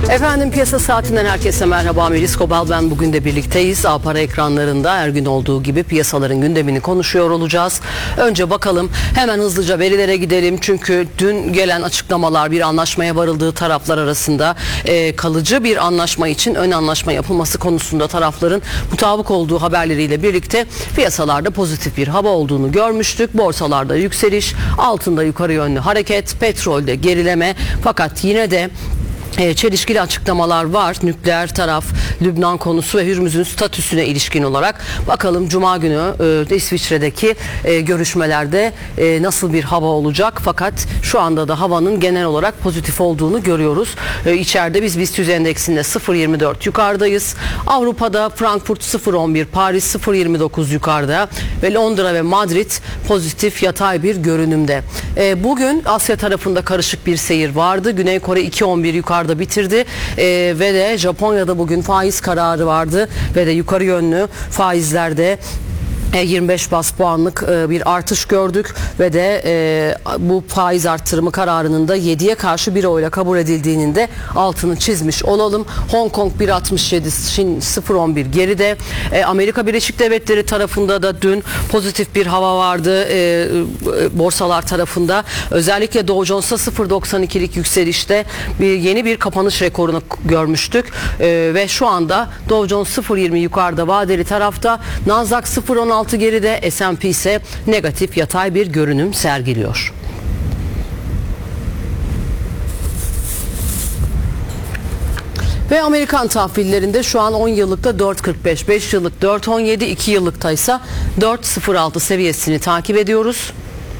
Efendim piyasa saatinden herkese merhaba. Melis Kobal ben, bugün de birlikteyiz. A-Para ekranlarında her gün olduğu gibi piyasaların gündemini konuşuyor olacağız. Önce bakalım, hemen hızlıca verilere gidelim. Çünkü dün gelen açıklamalar, bir anlaşmaya varıldığı taraflar arasında kalıcı bir anlaşma için ön anlaşma yapılması konusunda tarafların mutabık olduğu haberleriyle birlikte piyasalarda pozitif bir hava olduğunu görmüştük. Borsalarda yükseliş, altında yukarı yönlü hareket, petrolde gerileme, fakat yine de çelişkili açıklamalar var. Nükleer taraf, Lübnan konusu ve Hürmüz'ün statüsüne ilişkin olarak bakalım Cuma günü İsviçre'deki görüşmelerde nasıl bir hava olacak. Fakat şu anda da havanın genel olarak pozitif olduğunu görüyoruz. İçeride biz BIST 100 endeksinde 0.24 yukarıdayız. Avrupa'da Frankfurt 0.11, Paris 0.29 yukarıda ve Londra ve Madrid pozitif yatay bir görünümde. Bugün Asya tarafında karışık bir seyir vardı. Güney Kore 2.11 yukarıda bitirdi ve de Japonya'da bugün faiz kararı vardı ve de yukarı yönlü faizlerde 25 bas puanlık bir artış gördük ve de bu faiz arttırımı kararının da 7'ye karşı bir oyla kabul edildiğinin de altını çizmiş olalım. Hong Kong 1.67, Çin 0.11 geride. Amerika Birleşik Devletleri tarafında da dün pozitif bir hava vardı borsalar tarafında. Özellikle Dow Jones'ta 0.92'lik yükselişte yeni bir kapanış rekorunu görmüştük ve şu anda Dow Jones 0.20 yukarıda vadeli tarafta, Nasdaq 0.16 geride, S&P ise negatif yatay bir görünüm sergiliyor. Ve Amerikan tahvillerinde şu an 10 yıllıkta 4.45, 5 yıllık 4.17, 2 yıllıkta ise 4.06 seviyesini takip ediyoruz.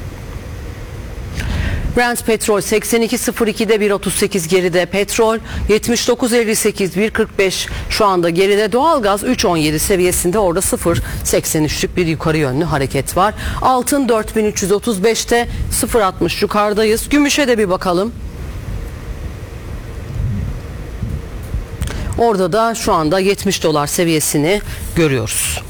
Brent petrol 82.02'de 1.38 geride, petrol 79.58 1.45 şu anda geride, doğalgaz 3.17 seviyesinde, orada 0.83'lük bir yukarı yönlü hareket var. Altın 4335'te 0.60 yukarıdayız. Gümüşe de bir bakalım. Orada da şu anda 70 dolar seviyesini görüyoruz.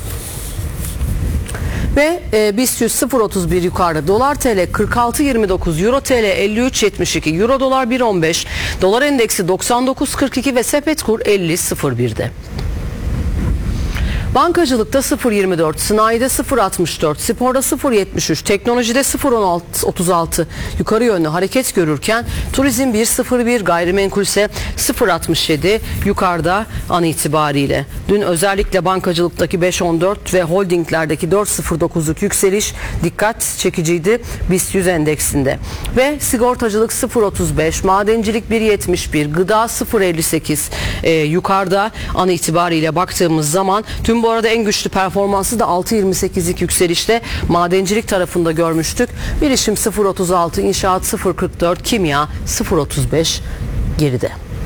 Ve BIST 100 0.31 yukarıda, dolar TL 46.29, euro TL 53.72, euro dolar 1.15, dolar endeksi 99.42 ve sepet kur 50.01'de. Bankacılıkta 0.24, sanayide 0.64, sporda 0.73, teknolojide 0.36 yukarı yönlü hareket görürken turizm 1.01, gayrimenkul ise 0.67 yukarıda an itibariyle. Dün özellikle bankacılıktaki 5.14 ve holdinglerdeki 4.09'luk yükseliş dikkat çekiciydi BIST 100 endeksinde. Ve sigortacılık 0.35, madencilik 1.71, gıda 0.58 yukarıda an itibariyle baktığımız zaman. Tüm bu arada en güçlü performansı da 6.28'lik yükselişte madencilik tarafında görmüştük. Bilişim 0.36, inşaat 0.44, kimya 0.35 geride.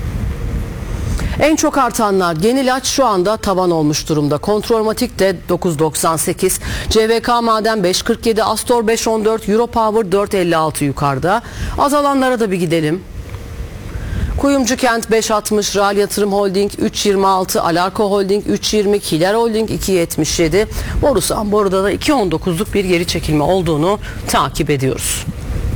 En çok artanlar Yenilaç şu anda tavan olmuş durumda. Kontrolmatik de 9.98, CVK Maden 5.47, Astor 5.14, Europower 4.56 yukarıda. Azalanlara da bir gidelim. Kuyumcu Kent 5.60, Ral Yatırım Holding 3.26, Alarko Holding 3.20, Kiler Holding 2.77, Borusan Boru'da da 2.19'luk bir geri çekilme olduğunu takip ediyoruz.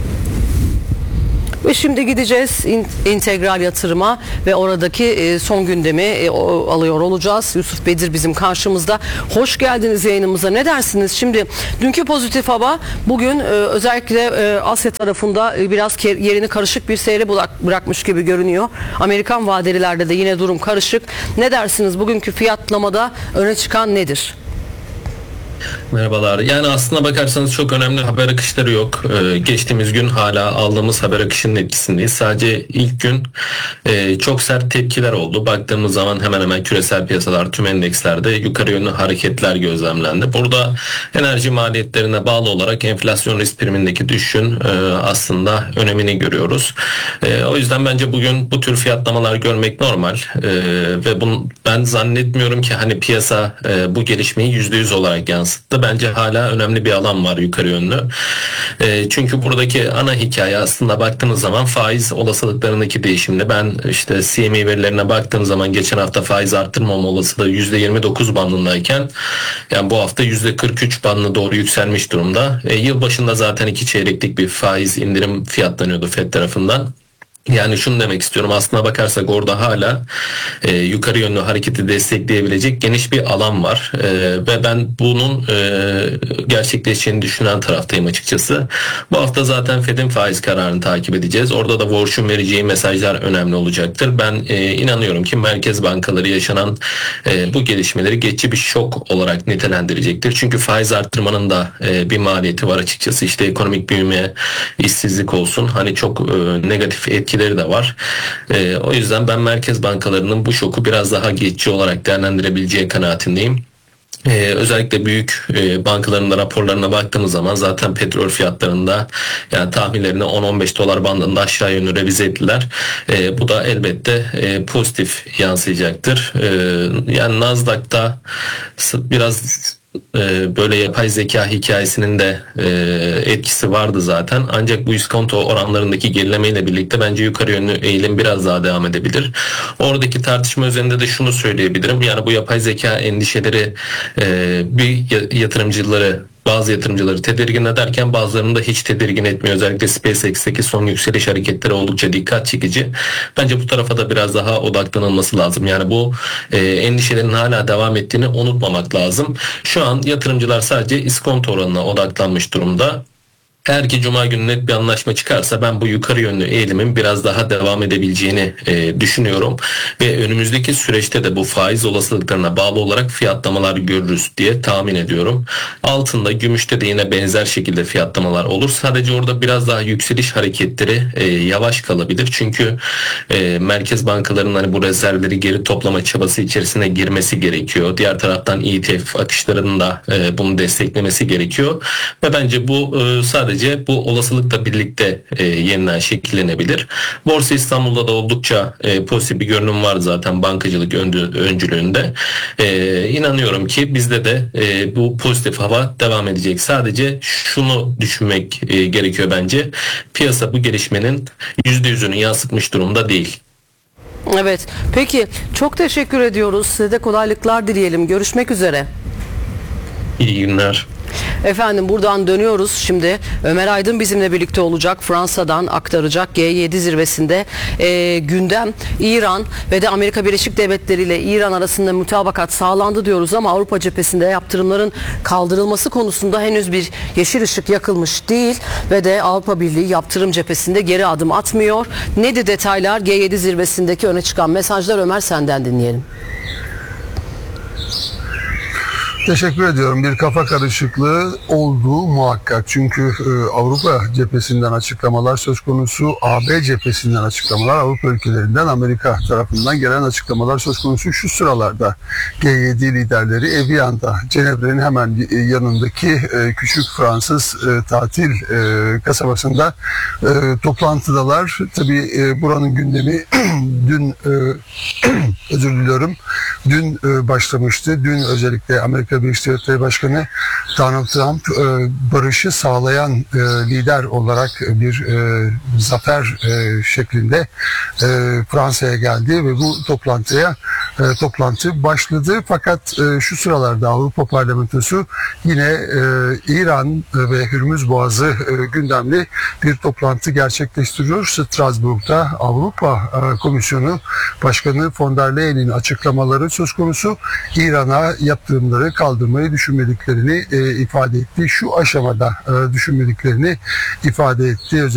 Ve şimdi gideceğiz integral yatırıma ve oradaki son gündemi alıyor olacağız. Yusuf Bedir bizim karşımızda. Hoş geldiniz yayınımıza. Ne dersiniz? Şimdi dünkü pozitif hava bugün özellikle Asya tarafında biraz yerini karışık bir seyre bırakmış gibi görünüyor. Amerikan vadelilerde de yine durum karışık. Ne dersiniz? Bugünkü fiyatlamada öne çıkan nedir? Merhabalar. Yani aslına bakarsanız çok önemli haber akışları yok. Geçtiğimiz gün hala aldığımız haber akışının etkisindeyiz. Sadece ilk gün çok sert tepkiler oldu. Baktığımız zaman hemen hemen küresel piyasalar, tüm endekslerde yukarı yönlü hareketler gözlemlendi. Burada enerji maliyetlerine bağlı olarak enflasyon risk primindeki düşüşün aslında önemini görüyoruz. O yüzden bence bugün bu tür fiyatlamalar görmek normal. Ve ben zannetmiyorum ki hani piyasa bu gelişmeyi %100 olarak yansıttı. Bence hala önemli bir alan var yukarı yönlü. Çünkü buradaki ana hikaye aslında baktığınız zaman faiz olasılıklarındaki değişimde. Ben işte CME verilerine baktığım zaman geçen hafta faiz arttırmama olasılığı %29 bandındayken yani bu hafta %43 bandına doğru yükselmiş durumda. Yıl başında zaten 2 çeyreklik bir faiz indirim fiyatlanıyordu FED tarafından. Yani şunu demek istiyorum, aslına bakarsak orada hala yukarı yönlü hareketi destekleyebilecek geniş bir alan var. Ve ben bunun gerçekleşeceğini düşünen taraftayım açıkçası. Bu hafta zaten Fed'in faiz kararını takip edeceğiz. Orada da Warsh'un vereceği mesajlar önemli olacaktır. Ben inanıyorum ki merkez bankaları yaşanan bu gelişmeleri geçici bir şok olarak nitelendirecektir. Çünkü faiz arttırmanın da bir maliyeti var açıkçası. İşte ekonomik büyüme, işsizlik olsun, hani çok negatif etkileri de var. O yüzden ben merkez bankalarının bu şoku biraz daha geçici olarak değerlendirebileceği kanaatindeyim. Özellikle büyük bankaların da raporlarına baktığımız zaman zaten petrol fiyatlarında yani tahminlerini 10-15 dolar bandında aşağı yönlü revize ettiler. Bu da elbette pozitif yansıyacaktır. Yani Nasdaq'ta biraz böyle yapay zeka hikayesinin de etkisi vardı zaten. Ancak bu iskonto oranlarındaki gerilemeyle birlikte bence yukarı yönlü eğilim biraz daha devam edebilir. Oradaki tartışma üzerinde de şunu söyleyebilirim. Yani bu yapay zeka endişeleri bazı yatırımcıları tedirgin ederken bazılarını da hiç tedirgin etmiyor. Özellikle SpaceX'teki son yükseliş hareketleri oldukça dikkat çekici. Bence bu tarafa da biraz daha odaklanılması lazım. Yani bu endişelerin hala devam ettiğini unutmamak lazım. Şu an yatırımcılar sadece iskonto oranına odaklanmış durumda. Eğer ki Cuma günü net bir anlaşma çıkarsa ben bu yukarı yönlü eğilimin biraz daha devam edebileceğini düşünüyorum. Ve önümüzdeki süreçte de bu faiz olasılıklarına bağlı olarak fiyatlamalar görürüz diye tahmin ediyorum. Altında, gümüşte de yine benzer şekilde fiyatlamalar olur. Sadece orada biraz daha yükseliş hareketleri yavaş kalabilir. Çünkü merkez bankalarının hani bu rezervleri geri toplama çabası içerisine girmesi gerekiyor. Diğer taraftan ETF akışlarının da bunu desteklemesi gerekiyor. Ve bence bu sadece bu olasılıkla birlikte yeniden şekillenebilir. Borsa İstanbul'da da oldukça pozitif bir görünüm var zaten bankacılık öncülüğünde. İnanıyorum ki bizde de bu pozitif hava devam edecek. Sadece şunu düşünmek gerekiyor bence. Piyasa bu gelişmenin %100'ünü yansıtmış durumda değil. Evet. Peki çok teşekkür ediyoruz. Size de kolaylıklar dileyelim. Görüşmek üzere. İyi günler. Efendim buradan dönüyoruz şimdi. Ömer Aydın bizimle birlikte olacak. Fransa'dan aktaracak G7 zirvesinde gündem İran ve de Amerika Birleşik Devletleri ile İran arasında mutabakat sağlandı diyoruz ama Avrupa cephesinde yaptırımların kaldırılması konusunda henüz bir yeşil ışık yakılmış değil ve de Avrupa Birliği yaptırım cephesinde geri adım atmıyor. Nedir detaylar? G7 zirvesindeki öne çıkan mesajlar, Ömer senden dinleyelim. Teşekkür ediyorum. Bir kafa karışıklığı olduğu muhakkak. Çünkü Avrupa cephesinden açıklamalar söz konusu, AB cephesinden açıklamalar, Avrupa ülkelerinden, Amerika tarafından gelen açıklamalar söz konusu. Şu sıralarda G7 liderleri Evian'da, Cenevre'nin hemen yanındaki küçük Fransız tatil kasabasında toplantıdalar. Tabii buranın gündemi dün özür diliyorum. Dün başlamıştı. Dün özellikle Amerika Birleşik Devletleri Başkanı Donald Trump barışı sağlayan lider olarak bir zafer şeklinde Fransa'ya geldi ve bu toplantı başladı. Fakat şu sıralarda Avrupa Parlamentosu yine İran ve Hürmüz Boğazı gündemli bir toplantı gerçekleştiriyor. Strasbourg'da Avrupa Komisyonu Başkanı von der Leyen'in açıklamaları söz konusu. İran'a yaptırımları kaldırmayı düşünmediklerini ifade etti. Şu aşamada düşünmediklerini ifade etti.